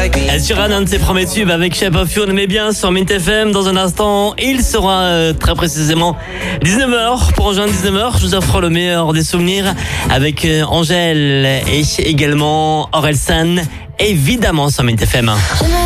Elle sera un de ses premiers tubes avec Shape of You. On aimait bien sur Mint FM. Dans un instant, il sera très précisément 19h. Pour rejoindre 19h, je vous offre le meilleur des souvenirs avec Angèle et également Orelsan, évidemment sur Mint FM.